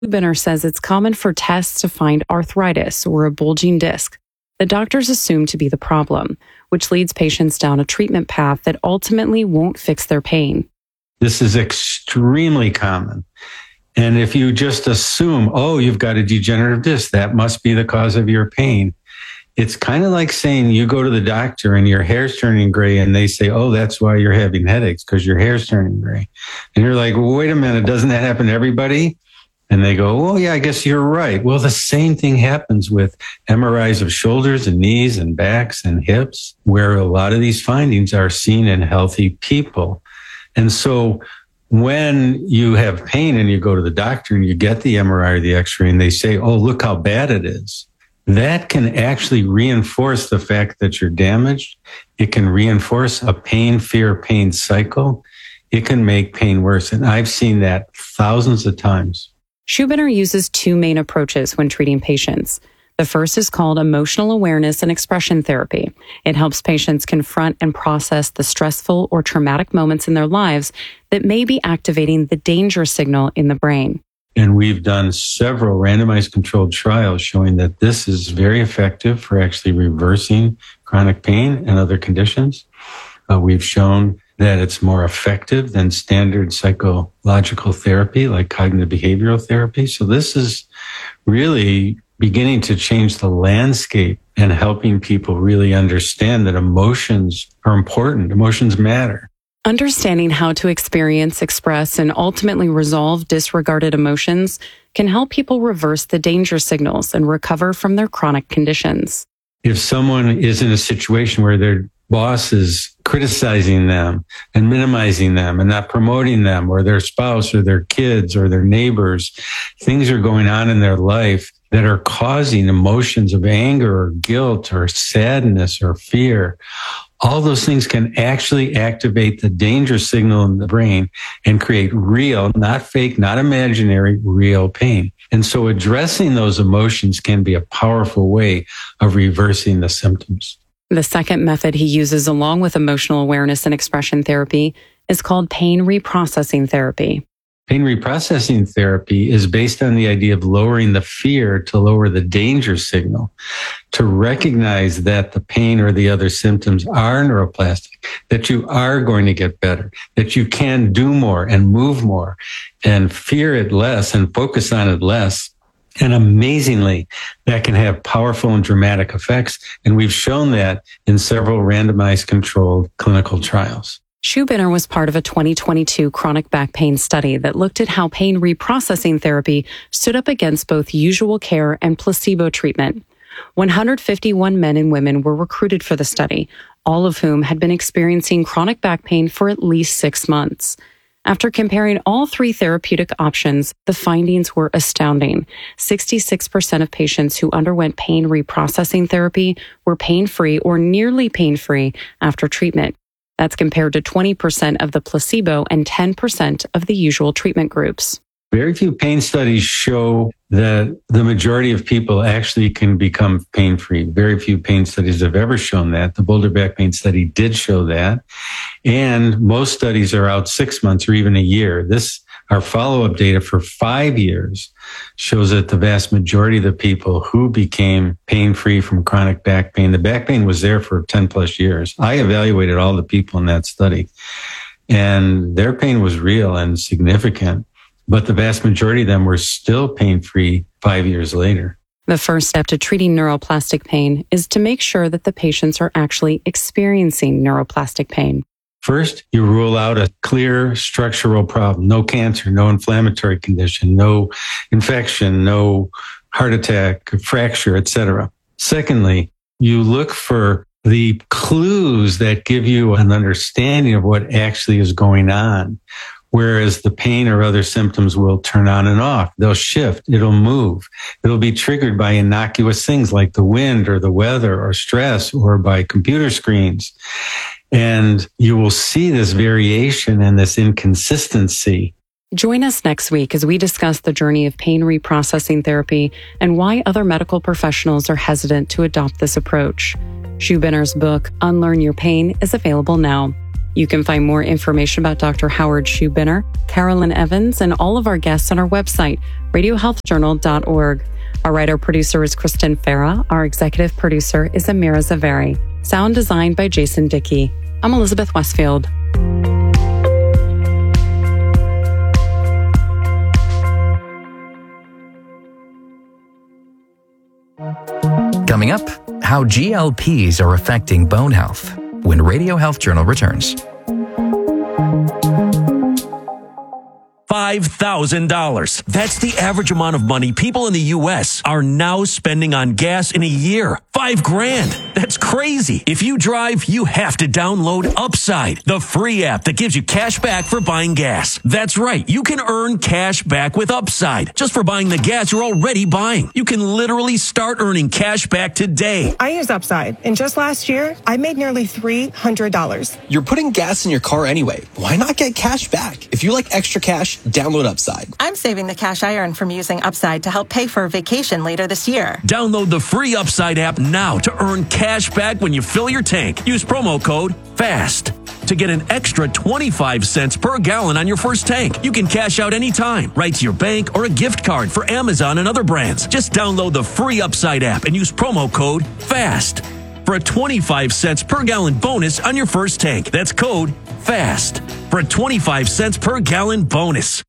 Schubiner says it's common for tests to find arthritis or a bulging disc that doctors assume to be the problem, which leads patients down a treatment path that ultimately won't fix their pain. This is extremely common. And if you just assume, oh, you've got a degenerative disc, that must be the cause of your pain. It's kind of like saying you go to the doctor and your hair's turning gray and they say, oh, that's why you're having headaches, because your hair's turning gray. And you're like, well, wait a minute, doesn't that happen to everybody? And they go, oh, yeah, I guess you're right. Well, the same thing happens with MRIs of shoulders and knees and backs and hips, where a lot of these findings are seen in healthy people. And so when you have pain and you go to the doctor and you get the MRI or the X-ray and they say, oh, look how bad it is, that can actually reinforce the fact that you're damaged. It can reinforce a pain, fear, pain cycle. It can make pain worse. And I've seen that thousands of times. Schubiner uses two main approaches when treating patients. The first is called emotional awareness and expression therapy. It helps patients confront and process the stressful or traumatic moments in their lives that may be activating the danger signal in the brain. And we've done several randomized controlled trials showing that this is very effective for actually reversing chronic pain and other conditions. We've shown that it's more effective than standard psychological therapy like cognitive behavioral therapy. So this is really beginning to change the landscape and helping people really understand that emotions are important. Emotions matter. Understanding how to experience, express, and ultimately resolve disregarded emotions can help people reverse the danger signals and recover from their chronic conditions. If someone is in a situation where their boss is criticizing them and minimizing them and not promoting them, or their spouse or their kids or their neighbors, things are going on in their life that are causing emotions of anger or guilt or sadness or fear. All those things can actually activate the danger signal in the brain and create real, not fake, not imaginary, real pain. And so addressing those emotions can be a powerful way of reversing the symptoms. The second method he uses along with emotional awareness and expression therapy is called pain reprocessing therapy. Pain reprocessing therapy is based on the idea of lowering the fear to lower the danger signal, to recognize that the pain or the other symptoms are neuroplastic, that you are going to get better, that you can do more and move more and fear it less and focus on it less. And amazingly, that can have powerful and dramatic effects. And we've shown that in several randomized controlled clinical trials. Schubiner was part of a 2022 chronic back pain study that looked at how pain reprocessing therapy stood up against both usual care and placebo treatment. 151 men and women were recruited for the study, all of whom had been experiencing chronic back pain for at least 6 months. After comparing all three therapeutic options, the findings were astounding. 66% of patients who underwent pain reprocessing therapy were pain-free or nearly pain-free after treatment. That's compared to 20% of the placebo and 10% of the usual treatment groups. Very few pain studies show that the majority of people actually can become pain-free. Very few pain studies have ever shown that. The Boulder Back Pain Study did show that. And most studies are out 6 months or even a year. Our follow-up data for 5 years shows that the vast majority of the people who became pain-free from chronic back pain, the back pain was there for 10 plus years. I evaluated all the people in that study, and their pain was real and significant. But the vast majority of them were still pain-free 5 years later. The first step to treating neuroplastic pain is to make sure that the patients are actually experiencing neuroplastic pain. First, you rule out a clear structural problem, no cancer, no inflammatory condition, no infection, no heart attack, fracture, etc. Secondly, you look for the clues that give you an understanding of what actually is going on. Whereas the pain or other symptoms will turn on and off. They'll shift. It'll move. It'll be triggered by innocuous things like the wind or the weather or stress or by computer screens. And you will see this variation and this inconsistency. Join us next week as we discuss the journey of pain reprocessing therapy and why other medical professionals are hesitant to adopt this approach. Schubiner's book, Unlearn Your Pain, is available now. You can find more information about Dr. Howard Schubiner, Carolyn Evans, and all of our guests on our website, radiohealthjournal.org. Our writer-producer is Kristen Farah. Our executive producer is Amira Zaveri. Sound designed by Jason Dickey. I'm Elizabeth Westfield. Coming up, how GLPs are affecting bone health when Radio Health Journal returns. $5,000. That's the average amount of money people in the U.S. are now spending on gas in a year. $5,000. That's crazy. If you drive, you have to download Upside, the free app that gives you cash back for buying gas. That's right. You can earn cash back with Upside just for buying the gas you're already buying. You can literally start earning cash back today. I use Upside, and just last year, I made nearly $300. You're putting gas in your car anyway. Why not get cash back? If you like extra cash, download Upside. I'm saving the cash I earn from using Upside to help pay for a vacation later this year. Download the free Upside app now to earn cash back when you fill your tank. Use promo code FAST to get an extra 25 cents per gallon on your first tank. You can cash out anytime, right to your bank or a gift card for Amazon and other brands. Just download the free Upside app and use promo code FAST for a 25 cents per gallon bonus on your first tank. That's code FAST for a 25 cents per gallon bonus.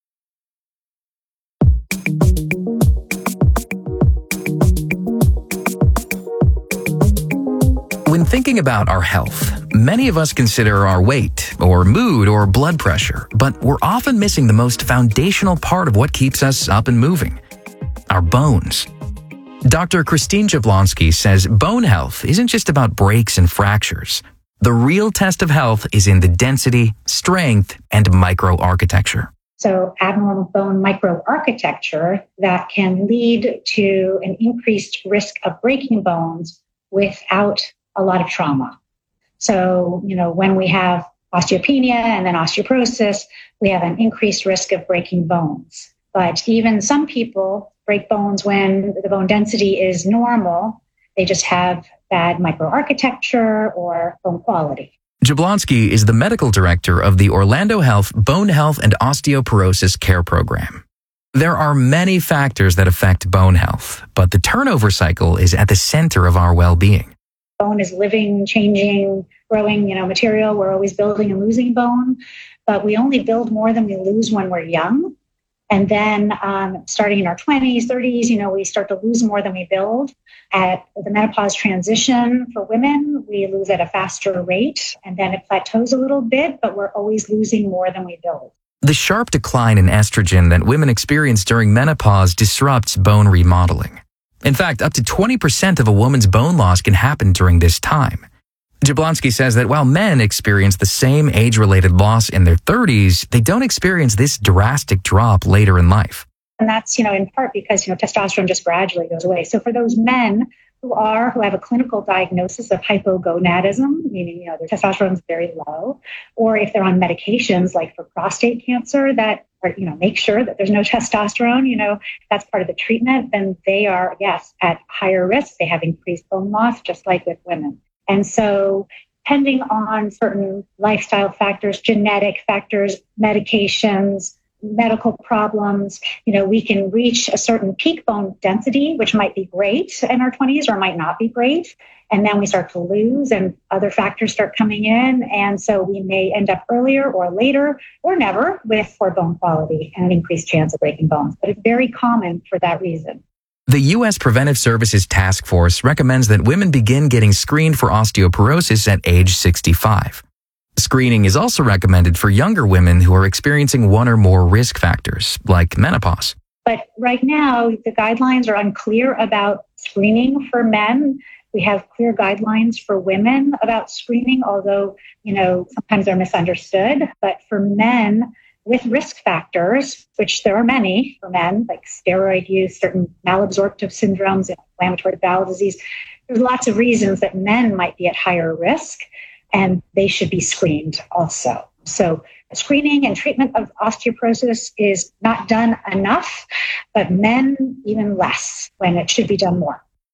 When thinking about our health, many of us consider our weight or mood or blood pressure, but we're often missing the most foundational part of what keeps us up and moving: our bones. Dr. Christine Jablonski says bone health isn't just about breaks and fractures. The real test of health is in the density, strength, and microarchitecture. So abnormal bone microarchitecture that can lead to an increased risk of breaking bones without a lot of trauma. So, when we have osteopenia and then osteoporosis, we have an increased risk of breaking bones. But even some people break bones when the bone density is normal. They just have bad microarchitecture or bone quality. Jablonski is the medical director of the Orlando Health Bone Health and Osteoporosis Care Program. There are many factors that affect bone health, but the turnover cycle is at the center of our well-being. Bone is living, changing, growing, material. We're always building and losing bone, but we only build more than we lose when we're young. And then starting in our 20s, 30s, we start to lose more than we build. At the menopause transition for women, we lose at a faster rate, and then it plateaus a little bit, but we're always losing more than we build. The sharp decline in estrogen that women experience during menopause disrupts bone remodeling. In fact, up to 20% of a woman's bone loss can happen during this time. Jablonski says that while men experience the same age-related loss in their 30s, they don't experience this drastic drop later in life. And that's, in part because, testosterone just gradually goes away. So for those men who have a clinical diagnosis of hypogonadism, meaning, their testosterone is very low, or if they're on medications like for prostate cancer that are, make sure that there's no testosterone, that's part of the treatment, then they are, yes, at higher risk. They have increased bone loss, just like with women. And so depending on certain lifestyle factors, genetic factors, medications, medical problems, we can reach a certain peak bone density, which might be great in our 20s or might not be great. And then we start to lose and other factors start coming in. And so we may end up earlier or later or never with poor bone quality and an increased chance of breaking bones. But it's very common for that reason. The U.S. Preventive Services Task Force recommends that women begin getting screened for osteoporosis at age 65. Screening is also recommended for younger women who are experiencing one or more risk factors, like menopause. But right now, the guidelines are unclear about screening for men. We have clear guidelines for women about screening, although, sometimes they're misunderstood. But for men with risk factors, which there are many for men, like steroid use, certain malabsorptive syndromes, inflammatory bowel disease, there's lots of reasons that men might be at higher risk, and they should be screened also. So screening and treatment of osteoporosis is not done enough, but men even less when it should be done more.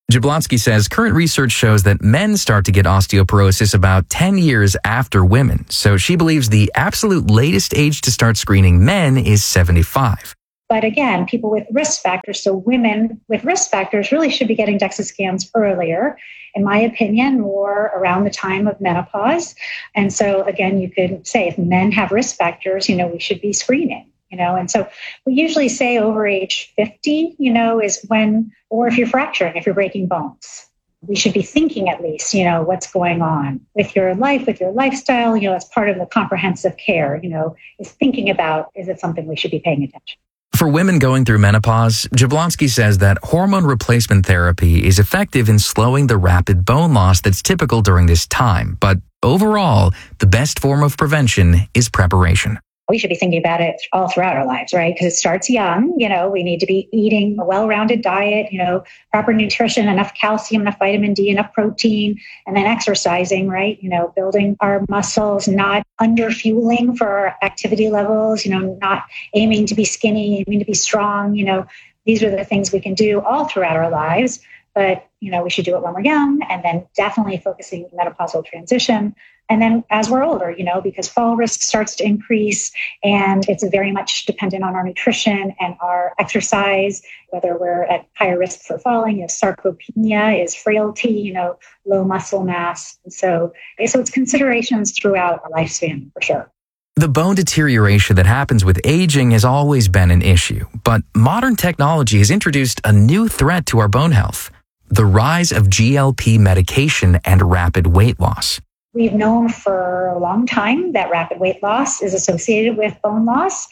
Jablonski says current research shows that men start to get osteoporosis about 10 years after women, so she believes the absolute latest age to start screening men is 75. But again, people with risk factors, so women with risk factors really should be getting DEXA scans earlier, in my opinion, more around the time of menopause. And so again, you could say if men have risk factors, we should be screening. And so we usually say over age 50, is when, or if you're fracturing, if you're breaking bones, we should be thinking at least, what's going on with your life, with your lifestyle, as part of the comprehensive care, is thinking about, is it something we should be paying attention? For women going through menopause, Jablonski says that hormone replacement therapy is effective in slowing the rapid bone loss that's typical during this time. But overall, the best form of prevention is preparation. We should be thinking about it all throughout our lives, right? Because it starts young. We need to be eating a well-rounded diet, proper nutrition, enough calcium, enough vitamin D, enough protein, and then exercising, right? Building our muscles, not under-fueling for our activity levels, not aiming to be skinny, aiming to be strong. These are the things we can do all throughout our lives. But, we should do it when we're young, and then definitely focusing on menopausal transition. And then as we're older, because fall risk starts to increase, and it's very much dependent on our nutrition and our exercise, whether we're at higher risk for falling, sarcopenia, is frailty, low muscle mass. And so it's considerations throughout our lifespan for sure. The bone deterioration that happens with aging has always been an issue, but modern technology has introduced a new threat to our bone health: the rise of GLP medication and rapid weight loss. We've known for a long time that rapid weight loss is associated with bone loss,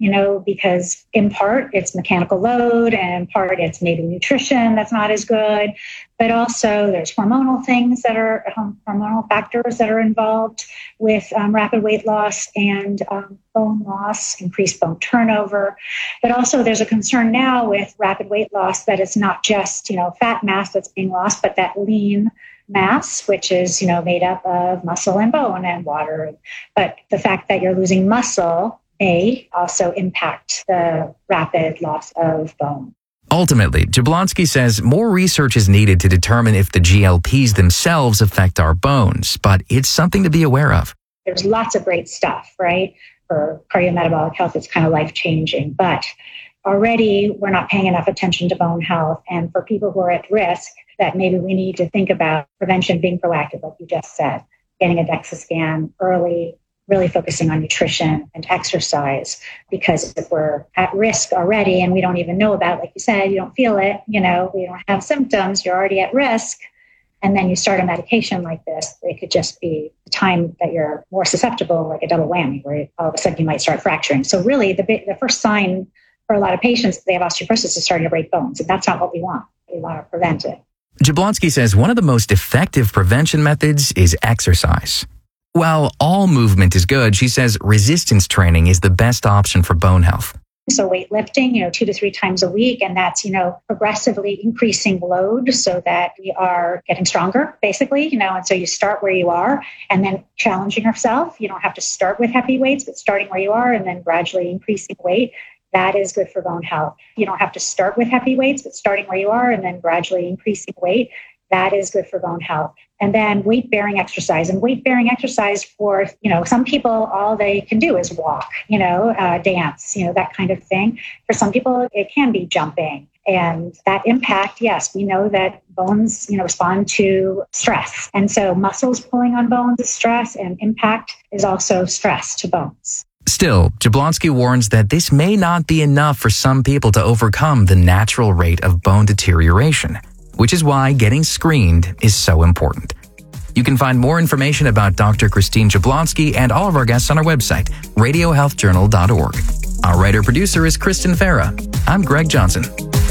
because in part it's mechanical load and in part it's maybe nutrition that's not as good. But also there's hormonal things that are hormonal factors that are involved with rapid weight loss and bone loss, increased bone turnover. But also there's a concern now with rapid weight loss that it's not just, fat mass that's being lost, but that lean mass, which is, made up of muscle and bone and water. But the fact that you're losing muscle may also impact the rapid loss of bone. Ultimately, Jablonski says more research is needed to determine if the GLPs themselves affect our bones, but it's something to be aware of. There's lots of great stuff, right? For cardiometabolic health, it's kind of life-changing, but already we're not paying enough attention to bone health. And for people who are at risk, that maybe we need to think about prevention, being proactive, like you just said, getting a DEXA scan early, really focusing on nutrition and exercise, because if we're at risk already and we don't even know about it, like you said, you don't feel it, we don't have symptoms, you're already at risk, and then you start a medication like this, it could just be the time that you're more susceptible, like a double whammy, where all of a sudden you might start fracturing. So really the first sign for a lot of patients that they have osteoporosis is starting to break bones, and that's not what we want. We want to prevent it. Jablonski says one of the most effective prevention methods is exercise. While all movement is good, she says resistance training is the best option for bone health. So weightlifting, 2 to 3 times a week, and that's, progressively increasing load so that we are getting stronger, basically, and so you start where you are and then challenging yourself. You don't have to start with heavy weights, but starting where you are and then gradually increasing weight. That is good for bone health. You don't have to start with heavy weights, but starting where you are and then gradually increasing weight, that is good for bone health. And then weight-bearing exercise. And weight-bearing exercise for, some people, all they can do is walk, dance, that kind of thing. For some people, it can be jumping. And that impact, yes, we know that bones, respond to stress. And so muscles pulling on bones is stress, and impact is also stress to bones. Still, Jablonski warns that this may not be enough for some people to overcome the natural rate of bone deterioration, which is why getting screened is so important. You can find more information about Dr. Christine Jablonski and all of our guests on our website, radiohealthjournal.org. Our writer-producer is Kristen Farah. I'm Greg Johnson.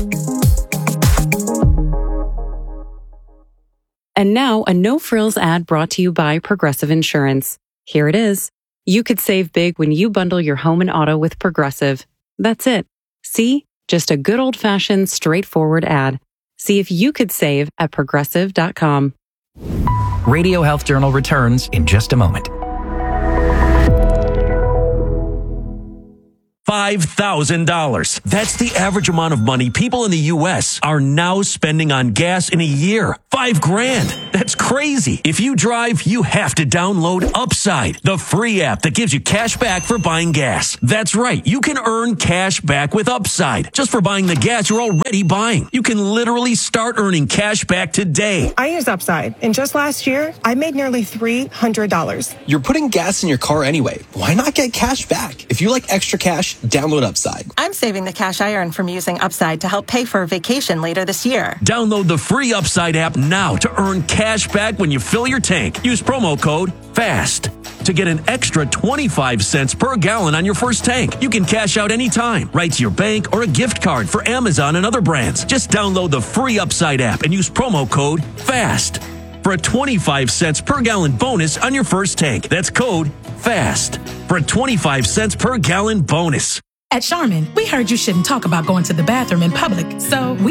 And now, a no-frills ad brought to you by Progressive Insurance. Here it is. You could save big when you bundle your home and auto with Progressive. That's it. See? Just a good old-fashioned, straightforward ad. See if you could save at Progressive.com. Radio Health Journal returns in just a moment. $5,000. That's the average amount of money people in the U.S. are now spending on gas in a year. $5,000. That's crazy. If you drive, you have to download Upside, the free app that gives you cash back for buying gas. That's right. You can earn cash back with Upside just for buying the gas you're already buying. You can literally start earning cash back today. I use Upside, and just last year, I made nearly $300. You're putting gas in your car anyway. Why not get cash back? If you like extra cash, download Upside. I'm saving the cash I earn from using Upside to help pay for a vacation later this year. Download the free Upside app now to earn cash back when you fill your tank. Use promo code FAST to get an extra 25 cents per gallon on your first tank. You can cash out anytime, right to your bank or a gift card for Amazon and other brands. Just download the free Upside app and use promo code FAST for a 25 cents per gallon bonus on your first tank. That's code FAST for a 25 cents per gallon bonus. At Charmin, we heard you shouldn't talk about going to the bathroom in public, so we